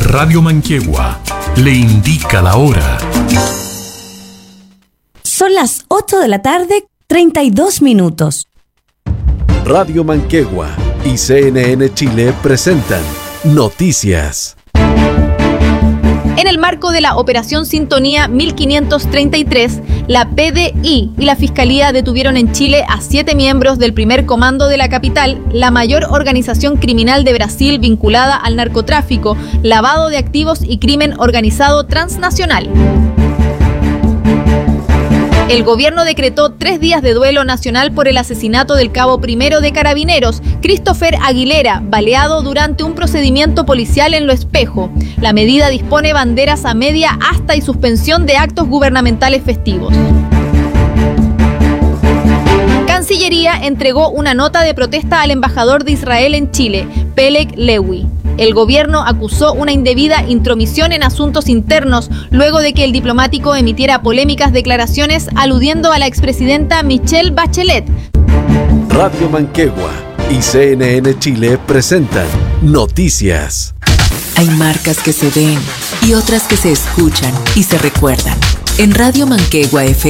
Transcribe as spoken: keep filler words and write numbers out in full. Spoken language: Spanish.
Radio Manquehue le indica la hora. Son las ocho de la tarde, treinta y dos minutos. Radio Manquehue y C N N Chile presentan Noticias. En el marco de la Operación Sintonía mil quinientos treinta y tres, la P D I y la Fiscalía detuvieron en Chile a siete miembros del primer comando de la capital, la mayor organización criminal de Brasil vinculada al narcotráfico, lavado de activos y crimen organizado transnacional. El gobierno decretó tres días de duelo nacional por el asesinato del cabo primero de Carabineros, Christopher Aguilera, baleado durante un procedimiento policial en Lo Espejo. La medida dispone banderas a media asta y suspensión de actos gubernamentales festivos. Cancillería entregó una nota de protesta al embajador de Israel en Chile, Peleg Lewy. El gobierno acusó una indebida intromisión en asuntos internos luego de que el diplomático emitiera polémicas declaraciones aludiendo a la expresidenta Michelle Bachelet. Radio Manquehue y C N N Chile presentan Noticias. Hay marcas que se ven y otras que se escuchan y se recuerdan. En Radio Manquehue F